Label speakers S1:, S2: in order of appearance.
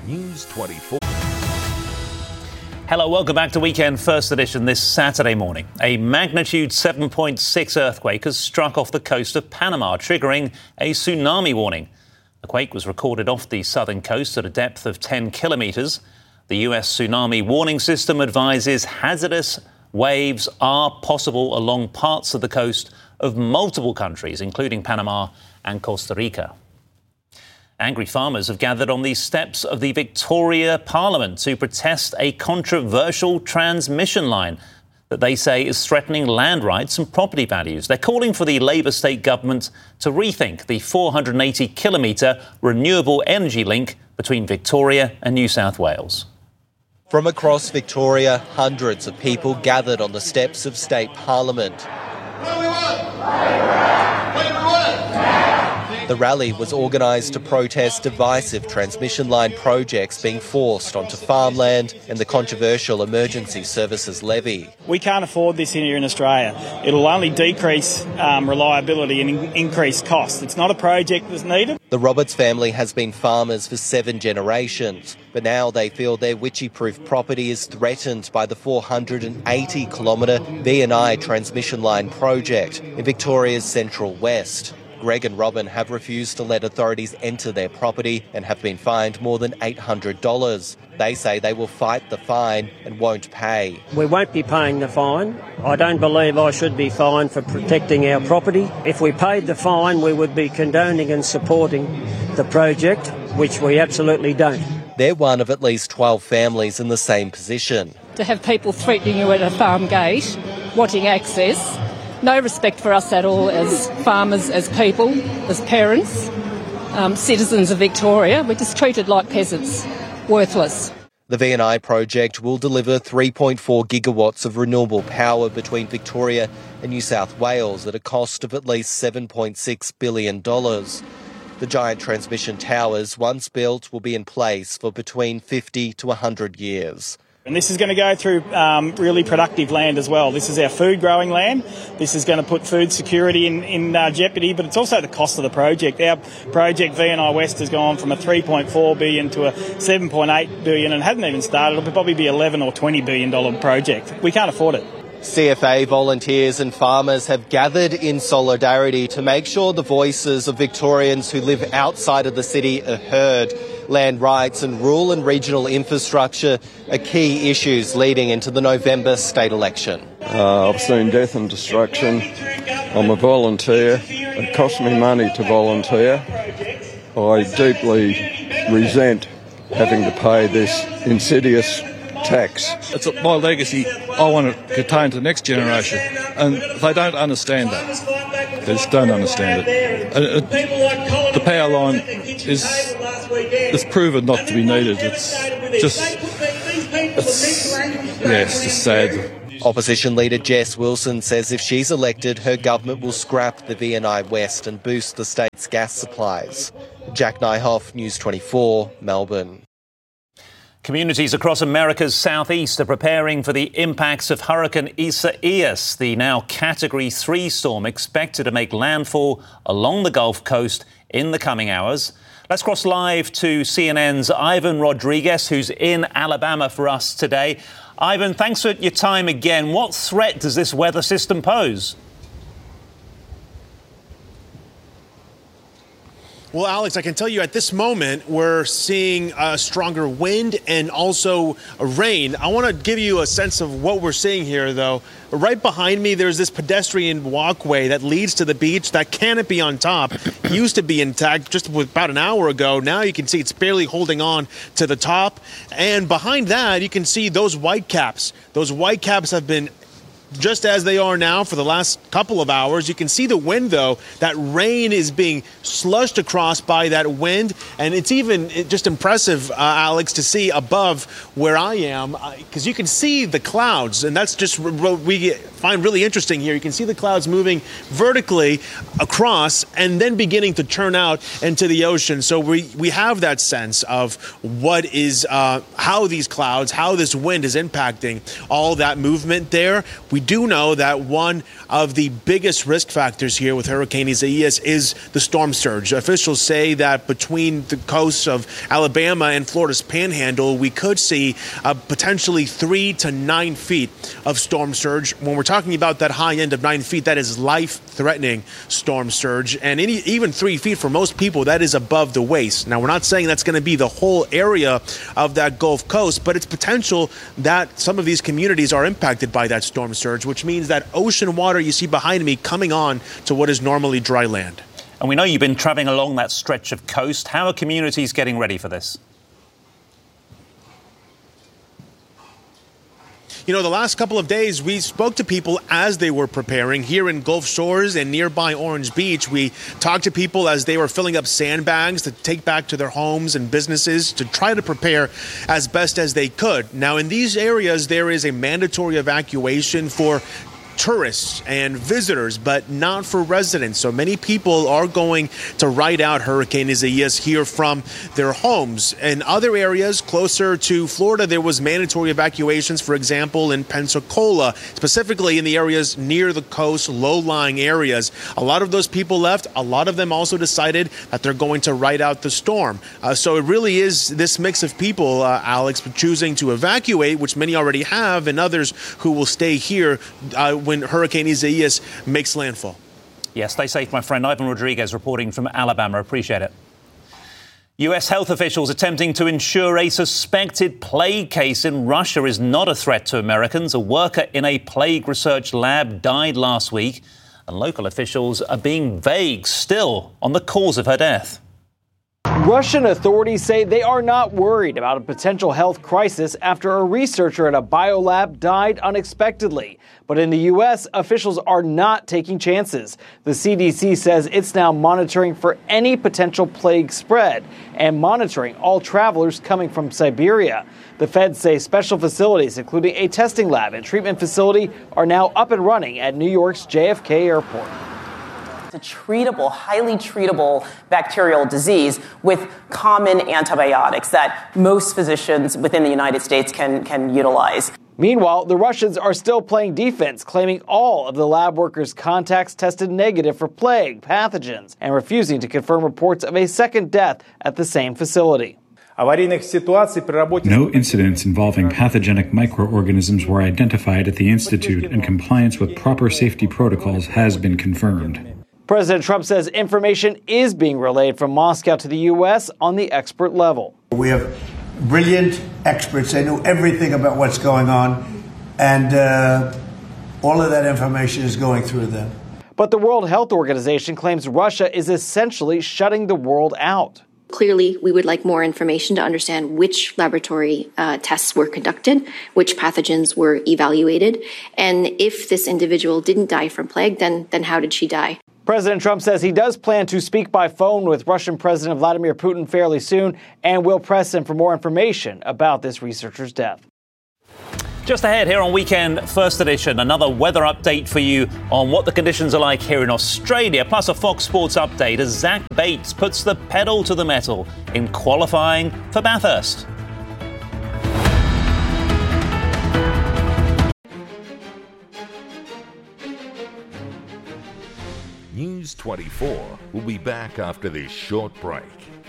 S1: News 24.
S2: Hello, welcome back to Weekend First Edition this Saturday morning. A magnitude 7.6 earthquake has struck off the coast of Panama, triggering a tsunami warning. The quake was recorded off the southern coast at a depth of 10 kilometres. The US tsunami warning system advises hazardous waves are possible along parts of the coast of multiple countries, including Panama and Costa Rica. Angry farmers have gathered on the steps of the Victoria Parliament to protest a controversial transmission line that they say is threatening land rights and property values. They're calling for the Labour state government to rethink the 480-kilometre renewable energy link between Victoria and New South Wales.
S3: From across Victoria, hundreds of people gathered on the steps of State Parliament. The rally was organised to protest divisive transmission line projects being forced onto farmland and the controversial Emergency Services Levy.
S4: We can't afford this here in Australia. It'll only decrease reliability and increase costs. It's not a project that's needed.
S3: The Roberts family has been farmers for 7 generations, but now they feel their witchy-proof property is threatened by the 480-kilometre V&I transmission line project in Victoria's Central West. Greg and Robin have refused to let authorities enter their property and have been fined more than $800. They say they will fight the fine and won't pay.
S5: We won't be paying the fine. I don't believe I should be fined for protecting our property. If we paid the fine, we would be condoning and supporting the project, which we absolutely don't.
S3: They're one of at least 12 families in the same position.
S6: To have people threatening you at a farm gate, wanting access, no respect for us at all as farmers, as people, as parents, citizens of Victoria. We're just treated like peasants, worthless.
S3: The V&I project will deliver 3.4 gigawatts of renewable power between Victoria and New South Wales at a cost of at least $7.6 billion. The giant transmission towers, once built, will be in place for between 50 to 100 years.
S4: And this is going to go through really productive land as well. This is our food growing land. This is going to put food security in jeopardy, but it's also the cost of the project. Our project, V&I West, has gone from a $3.4 billion to a $7.8 billion and hasn't even started. It'll probably be $11 or $20 billion project. We can't afford it.
S3: CFA volunteers and farmers have gathered in solidarity to make sure the voices of Victorians who live outside of the city are heard. Land rights and rural and regional infrastructure are key issues leading into the November state election.
S7: I've seen death and destruction. I'm a volunteer. It costs me money to volunteer. I deeply resent having to pay this insidious tax.
S8: It's my legacy. I want it contained to the next generation, and they don't understand that. They just don't understand it. The power line is proven not to be needed. It's just sad.
S3: Opposition leader Jess Wilson says if she's elected, her government will scrap the V&I West and boost the state's gas supplies. Jack Nyhoff, News 24, Melbourne.
S2: Communities across America's southeast are preparing for the impacts of Hurricane Isaias, the now Category 3 storm expected to make landfall along the Gulf Coast in the coming hours. Let's cross live to CNN's Ivan Rodriguez, who's in Alabama for us today. Ivan, thanks for your time again. What threat does this weather system pose?
S9: Well, Alex, I can tell you at this moment we're seeing a stronger wind and also rain. I want to give you a sense of what we're seeing here, though. Right behind me, there's this pedestrian walkway that leads to the beach. That canopy on top used to be intact just about an hour ago. Now you can see it's barely holding on to the top. And behind that, you can see those white caps. Those white caps have been just as they are now for the last couple of hours. You can see the wind, though. That rain is being slushed across by that wind. And it's even just impressive, Alex, to see above where I am, because you can see the clouds. And that's just what we find really interesting here. You can see the clouds moving vertically across and then beginning to turn out into the ocean. So we have that sense of what is, how these clouds, how this wind is impacting all that movement there. We We do know that one of the biggest risk factors here with Hurricane Isaias is the storm surge. Officials say that between the coasts of Alabama and Florida's panhandle, we could see potentially 3 to 9 feet of storm surge. When we're talking about that high end of 9 feet, that is life-threatening storm surge. And even 3 feet for most people, that is above the waist. Now, we're not saying that's going to be the whole area of that Gulf Coast, but it's potential that some of these communities are impacted by that storm surge, which means that ocean water you see behind me coming on to what is normally dry land.
S2: And we know you've been travelling along that stretch of coast. How are communities getting ready for this?
S9: You know, the last couple of days, we spoke to people as they were preparing here in Gulf Shores and nearby Orange Beach. We talked to people as they were filling up sandbags to take back to their homes and businesses to try to prepare as best as they could. Now, in these areas, there is a mandatory evacuation for tourists and visitors, but not for residents. So many people are going to ride out Hurricane Isaias here from their homes. In other areas closer to Florida, there was mandatory evacuations, for example, in Pensacola, specifically in the areas near the coast, low-lying areas. A lot of those people left. A lot of them also decided that they're going to ride out the storm. So it really is this mix of people, Alex, choosing to evacuate, which many already have, and others who will stay here when Hurricane Isaias makes landfall.
S2: Yes, stay safe, my friend. Ivan Rodriguez reporting from Alabama. Appreciate it. US health officials attempting to ensure a suspected plague case in Russia is not a threat to Americans. A worker in a plague research lab died last week, and local officials are being vague still on the cause of her death.
S1: Russian authorities say they are not worried about a potential health crisis after a researcher at a biolab died unexpectedly. But in the U.S., officials are not taking chances. The CDC says it's now monitoring for any potential plague spread and monitoring all travelers coming from Siberia. The feds say special facilities, including a testing lab and treatment facility, are now up and running at New York's JFK Airport.
S10: It's a treatable, highly treatable bacterial disease with common antibiotics that most physicians within the United States can utilize.
S1: Meanwhile, the Russians are still playing defense, claiming all of the lab workers' contacts tested negative for plague pathogens and refusing to confirm reports of a second death at the same facility.
S11: No incidents involving pathogenic microorganisms were identified at the Institute, and compliance with proper safety protocols has been confirmed.
S1: President Trump says information is being relayed from Moscow to the U.S. on the expert level.
S12: We have brilliant experts. They know everything about what's going on, and all of that information is going through them.
S1: But the World Health Organization claims Russia is essentially shutting the world out.
S13: Clearly, we would like more information to understand which laboratory tests were conducted, which pathogens were evaluated, and if this individual didn't die from plague, then how did she die?
S1: President Trump says he does plan to speak by phone with Russian President Vladimir Putin fairly soon and will press him for more information about this researcher's death.
S2: Just ahead here on Weekend First Edition, another weather update for you on what the conditions are like here in Australia, plus a Fox Sports update as Zach Bates puts the pedal to the metal in qualifying for Bathurst.
S14: News 24 will be back after this short break.